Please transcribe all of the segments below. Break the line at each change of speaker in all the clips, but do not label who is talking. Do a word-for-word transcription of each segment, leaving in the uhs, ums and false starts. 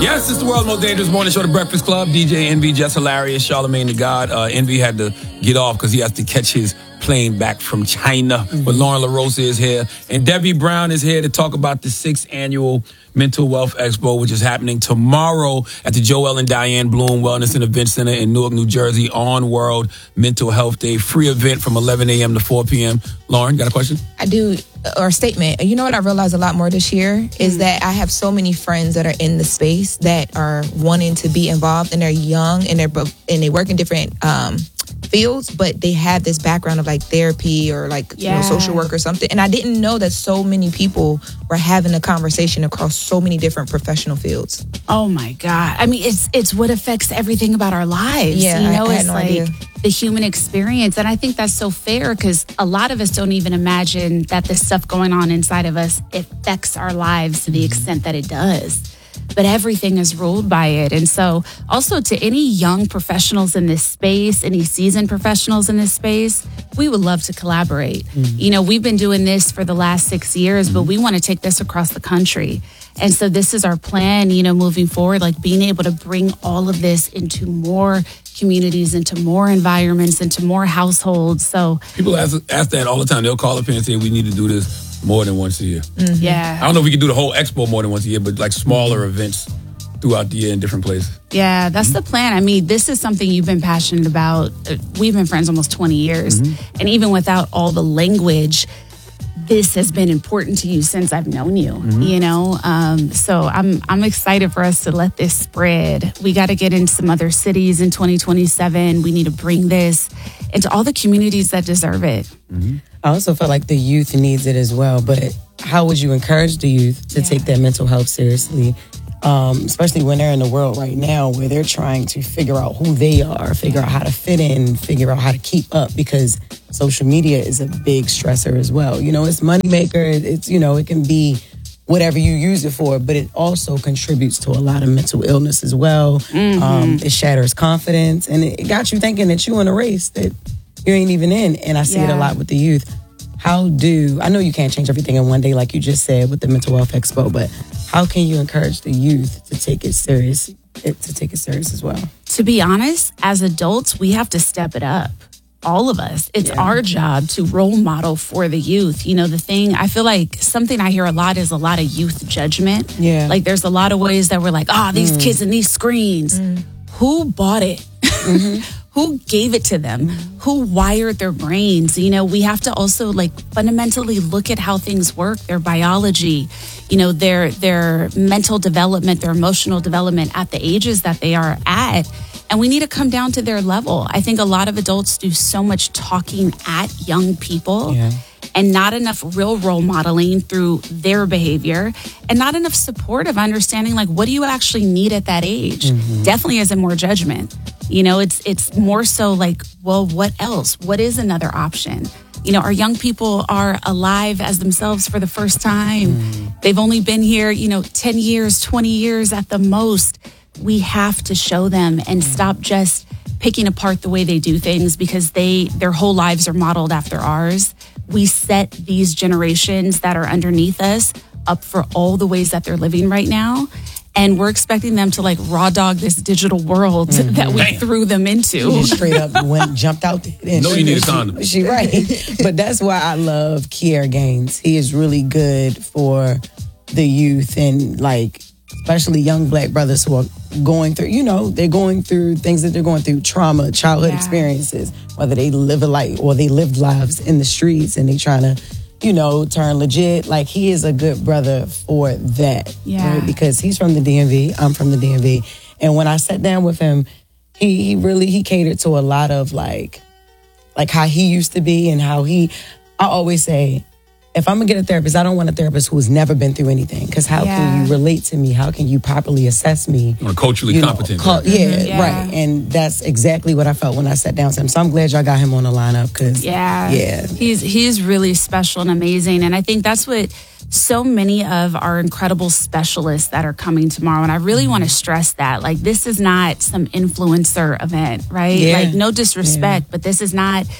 Yes, it's the world's most dangerous morning show, The Breakfast Club. D J Envy, Just Hilarious, Charlamagne the God. Uh, Envy had to get off because he has to catch his plane back from China. Mm-hmm. But Lauren LaRosa is here. And Debbie Brown is here to talk about the sixth annual Mental Wealth Expo, which is happening tomorrow at the Joel and Diane Bloom Wellness and Event Center in Newark, New Jersey on World Mental Health Day. Free event from eleven a.m. to four p.m. Lauren, got a question?
I do, or a statement. You know what I realized a lot more this year is that I have so many friends that are in the space that are wanting to be involved, and they're young and they're and they work in different um, fields, but they have this background of like therapy or like yeah. you know, social work or something. And I didn't know that so many people were having a conversation across so many different professional fields.
Oh my God. I mean, it's it's what affects everything about our lives.
Yeah,
you know,
I, I
it's
no
like
idea.
The human experience. And I think that's so fair because a lot of us don't even imagine that the stuff going on inside of us affects our lives to the extent that it does. But everything is ruled by it. And so also to any young professionals in this space, any seasoned professionals in this space, we would love to collaborate. Mm-hmm. You know, we've been doing this for the last six years, mm-hmm. but we want to take this across the country. And so this is our plan, you know, moving forward, like being able to bring all of this into more communities, into more environments, into more households. So
people ask, ask that all the time. They'll call up here and say, we need to do this more than once a year.
Mm-hmm. Yeah.
I don't know if we can do the whole expo more than once a year, but like smaller mm-hmm. events throughout the year in different places.
Yeah, that's mm-hmm. the plan. I mean, this is something you've been passionate about. We've been friends almost twenty years. Mm-hmm. And even without all the language, this has been important to you since I've known you, mm-hmm. you know? Um, so I'm I'm excited for us to let this spread. We got to get in some other cities in twenty twenty-seven. We need to bring this into all the communities that deserve it.
Mm-hmm. I also feel like the youth needs it as well, but how would you encourage the youth to yeah. take their mental health seriously? Um, especially when they're in the world right now where they're trying to figure out who they are, figure out how to fit in, figure out how to keep up, because social media is a big stressor as well. You know, it's moneymaker. It's, you know, it can be whatever you use it for, but it also contributes to a lot of mental illness as well. Mm-hmm. Um, it shatters confidence, and it got you thinking that you're in a race that you ain't even in. And I see yeah. it a lot with the youth. How do, I know you can't change everything in one day, like you just said with the Mental Health Expo, but how can you encourage the youth to take it serious, to take it serious as well?
To be honest, as adults, we have to step it up. All of us. It's yeah. our job to role model for the youth. You know, the thing, I feel like something I hear a lot is a lot of youth judgment. Yeah. Like there's a lot of ways that we're like, oh, these mm. kids and these screens. Mm. Who bought it? Mm-hmm. Who gave it to them? Mm-hmm. Who wired their brains? You know, we have to also like fundamentally look at how things work, their biology, you know, their their mental development, their emotional development at the ages that they are at. And we need to come down to their level. I think a lot of adults do so much talking at young people yeah. and not enough real role modeling through their behavior and not enough support of understanding, like, what do you actually need at that age? Mm-hmm. Definitely isn't more judgment. You know, it's it's more so like, well, what else? What is another option? You know, our young people are alive as themselves for the first time. Mm. They've only been here, you know, ten years, twenty years at the most. We have to show them and stop just picking apart the way they do things because they their whole lives are modeled after ours. We set these generations that are underneath us up for all the ways that they're living right now. And we're expecting them to like raw dog this digital world mm-hmm. that we Damn. threw them into.
She just straight up went, jumped out there.
And no, you need a condom.
She, she right. But that's why I love Kier Gaines. He is really good for the youth and like, especially young black brothers who are going through, you know, they're going through things that they're going through, trauma, childhood yeah. experiences, whether they live a life or they lived lives in the streets and they trying to, you know, turn legit. Like, he is a good brother for that.
Yeah.
Right? Because he's from the D M V. I'm from the D M V. And when I sat down with him, he, he really, he catered to a lot of like, like how he used to be and how he, I always say, if I'm going to get a therapist, I don't want a therapist who's never been through anything. Because how yeah. can you relate to me? How can you properly assess me?
Or culturally
you know,
competent.
Co-
right?
Yeah,
mm-hmm. yeah,
right. And that's exactly what I felt when I sat down with him. So I'm glad y'all got him on the lineup. Cause,
yeah,
yeah.
He's, he's really special and amazing. And I think that's what so many of our incredible specialists that are coming tomorrow. And I really want to stress that. Like, this is not some influencer event, right?
Yeah.
Like, no disrespect, yeah. but this is not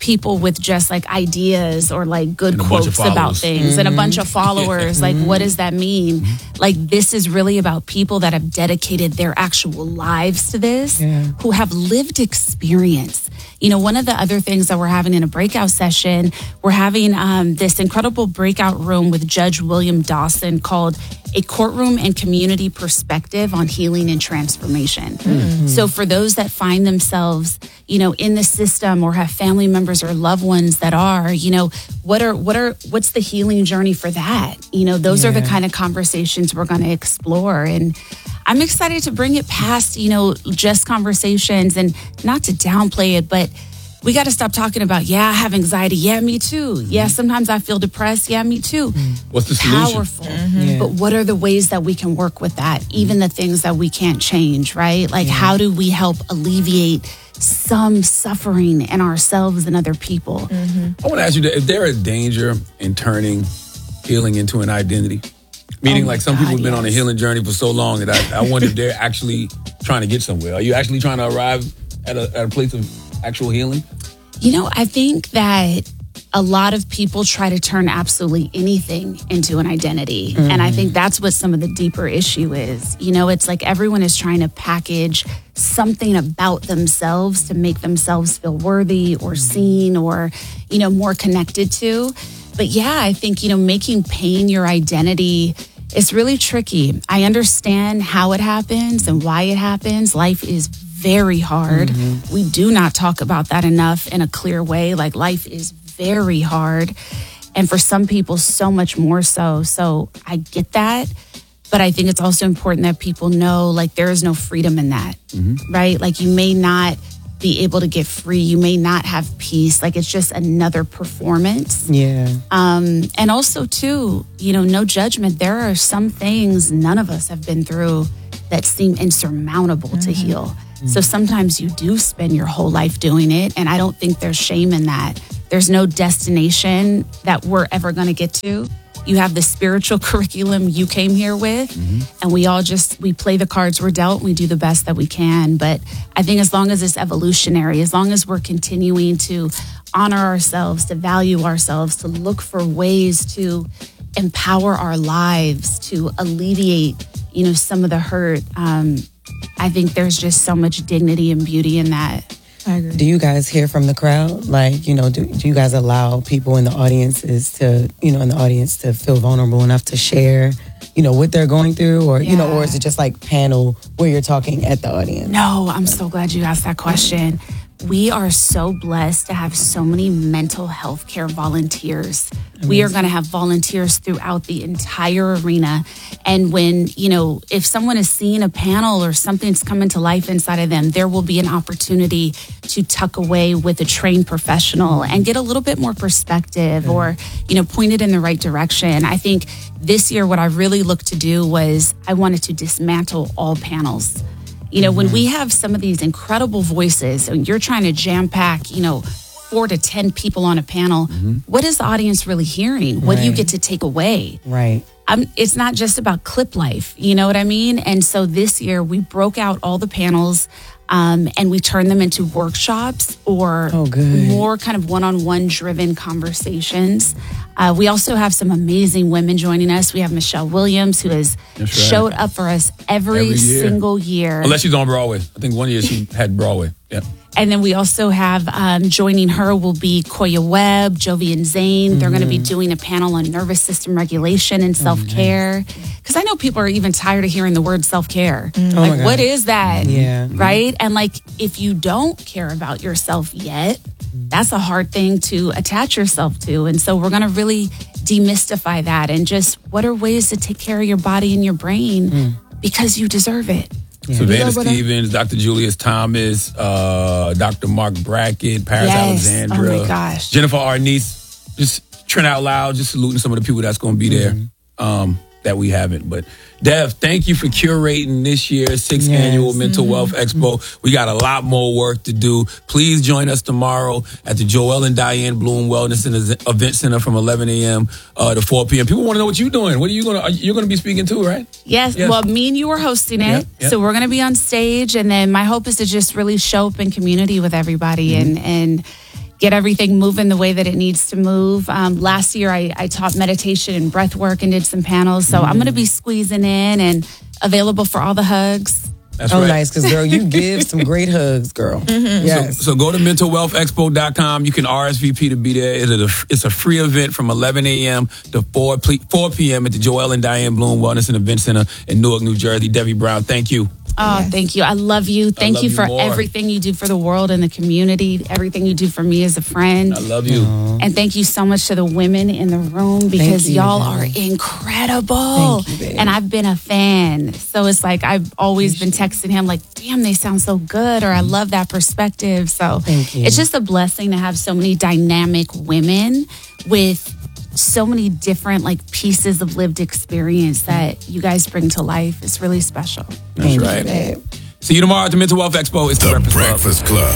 people with just like ideas or like good
And a bunch of
quotes about
followers.
things
Mm-hmm.
and a bunch of followers. Like, what does that mean?
Mm-hmm.
Like, this is really about people that have dedicated their actual lives to this,
Yeah.
who have lived experience. You know, one of the other things that we're having in a breakout session, we're having um, this incredible breakout room with Judge William Dawson called A Courtroom and Community Perspective on Healing and Transformation.
Mm-hmm.
So for those that find themselves, you know, in the system or have family members or loved ones that are, you know, what are, what are, what's the healing journey for that? You know, those are the
Yeah.
kind of conversations we're going to explore. And I'm excited to bring it past, you know, just conversations, and not to downplay it, but we got to stop talking about, yeah, I have anxiety. Yeah, me too. Yeah, sometimes I feel depressed. Yeah, me too.
What's the solution?
Powerful.
Yeah.
But what are the ways that we can work with that? Even the things that we can't change, right? Like, how do we help alleviate some suffering in ourselves and other people?
I want to ask you, is there a danger in turning healing into an identity? Meaning,
Oh
like,
my
some people
God,
have been on a
yes.
healing journey for so long that I, I wonder if they're actually trying to get somewhere. Are you actually trying to arrive at a, at a place of actual healing?
You know, I think that a lot of people try to turn absolutely anything into an identity. And I think that's what some of the deeper issue is. You know, it's like everyone is trying to package something about themselves to make themselves feel worthy or seen or, you know, more connected to. But yeah, I think, you know, making pain your identity, it's really tricky. I understand how it happens and why it happens. Life is very hard. We do not talk about that enough in a clear way. Like, life is very hard. And for some people, so much more so. So I get that. But I think it's also important that people know, like, there is no freedom in that, right? Like, you may not be able to get free. You may not have peace. Like, it's just another performance.
Yeah.
Um, and also, too, you know, no judgment. There are some things none of us have been through that seem insurmountable to heal. So sometimes you do spend your whole life doing it. And I don't think there's shame in that. There's no destination that we're ever going to get to. You have the spiritual curriculum you came here with, and we all just, we play the cards we're dealt, and we do the best that we can. But I think as long as it's evolutionary, as long as we're continuing to honor ourselves, to value ourselves, to look for ways to empower our lives, to alleviate, you know, some of the hurt, um, I think there's just so much dignity and beauty in that.
I agree.
Do you guys hear from the crowd? Like, you know, do, do you guys allow people in the audiences to, you know, in the audience to feel vulnerable enough to share, you know, what they're going through? Or, you know,
Yeah.
or is it just like panel where you're talking at the audience?
No, I'm so glad you asked that question. We are so blessed to have so many mental health care volunteers. We are going to have volunteers throughout the entire arena. And when, you know, if someone is seeing a panel or something's coming to life inside of them, there will be an opportunity to tuck away with a trained professional and get a little bit more perspective or, you know, point it in the right direction. I think this year, what I really looked to do was I wanted to dismantle all panels. You know, when we have some of these incredible voices and you're trying to jam pack, you know, four to ten people on a panel, what is the audience really hearing? What do you
Right.
get to take away?
Right.
Um, it's not just about clip life, you know what I mean? And so this year we broke out all the panels um, and we turned them into workshops or
Oh, good.
more kind of one-on-one driven conversations. Uh, we also have some amazing women joining us. We have Michelle Williams, who has
That's right.
showed up for us every,
Every year.
single year.
Unless she's on Broadway. I think one year she had Broadway. Yeah.
And then we also have um, joining her will be Koya Webb, Jovian Zane. They're going to be doing a panel on nervous system regulation and self care. Because I know people are even tired of hearing the word self care.
Oh my
Like,
God.
what is that?
Yeah.
Right? And like, if you don't care about yourself yet, that's a hard thing to attach yourself to. And so we're going to really demystify that and just what are ways to take care of your body and your brain because you deserve it.
Savannah
Yeah, but, uh,
Stevens, Doctor Julius Thomas, uh, Doctor Mark Brackett, Paris
Yes.
Alexandra,
Oh my gosh.
Jennifer Arnice. Just Trent Out Loud, just saluting some of the people that's going to be there um, that we haven't. But Dev, thank you for curating this year's sixth
Yes.
annual Mental Wealth Expo. We got a lot more work to do. Please join us tomorrow at the Joel and Diane Bloom Wellness and Event Center from eleven a.m. Uh, to four p.m. People want to know what you're doing. What are you going to? You're going to be speaking too, right?
Yes,
Yes.
well, me and you are hosting it.
Yep, yep.
So we're going to be on stage. And then my hope is to just really show up in community with everybody.
Mm-hmm.
And, and, get everything moving the way that it needs to move. Um, last year, I, I taught meditation and breath work and did some panels. So mm. I'm going to be squeezing in and available for all the hugs.
That's
oh,
right.
nice, because, girl, you give some great hugs, girl. Mm-hmm. Yes.
So, so go to mental wealth expo dot com. You can R S V P to be there. It's a, it's a free event from eleven a.m. to four p.m. at the Joel and Diane Bloom Wellness and Event Center in Newark, New Jersey. Debbie Brown, thank you.
Oh, yes. Thank you. I love you. Thank
love
you
you
for
more.
everything you do for the world and the community, everything you do for me as a friend.
I love you.
Aww. And thank you so much to the women in the room because you, y'all baby. are incredible.
Thank you, babe.
And I've been a fan. So it's like I've always been texting him like, damn, they sound so good, or I love that perspective. So it's just a blessing to have so many dynamic women with so many different like pieces of lived experience that you guys bring to life. It's really special.
That's Thank right. You, See you tomorrow at the Mental Wealth Expo. It's the, the Breakfast, Breakfast Club.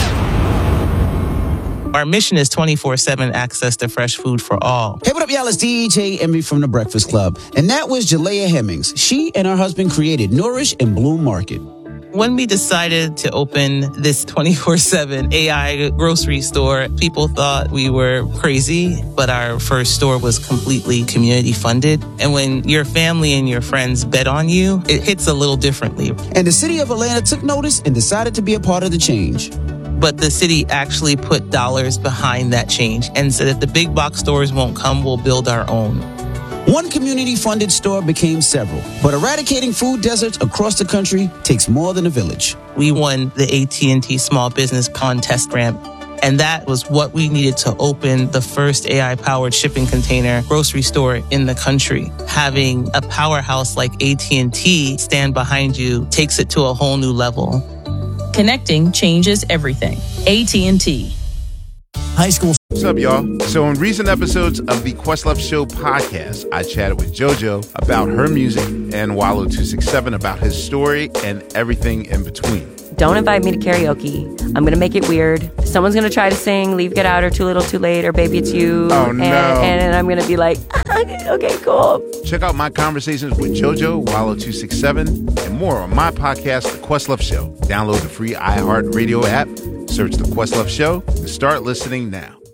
Club. Our mission is twenty-four seven access to fresh food for all.
Hey, what up, y'all? It's D J Envy from the Breakfast Club. And that was Jalea Hemmings. She and her husband created Nourish and Bloom Market.
When we decided to open this twenty-four seven A I grocery store, people thought we were crazy, but our first store was completely community funded. And when your family and your friends bet on you, it hits a little differently.
And the city of Atlanta took notice and decided to be a part of the change.
But the city actually put dollars behind that change and said if the big box stores won't come, we'll build our own.
One community-funded store became several, but eradicating food deserts across the country takes more than a village.
We won the A T and T Small Business Contest Grant, and that was what we needed to open the first A I-powered shipping container grocery store in the country. Having a powerhouse like A T and T stand behind you takes it to a whole new level.
Connecting changes everything. A T and T.
High school.
What's up, y'all? So in recent episodes of the Questlove Show podcast, I chatted with JoJo about her music and Wallow two six seven about his story and everything in between.
Don't invite me to karaoke. I'm going to make it weird. Someone's going to try to sing Leave, Get Out, or Too Little, Too Late, or Baby It's You.
Oh, no.
And, and I'm going to be like, okay, okay, cool.
Check out my conversations with JoJo, Wallow two six seven, and more on my podcast, The Questlove Show. Download the free iHeartRadio app, search The Questlove Show, and start listening now.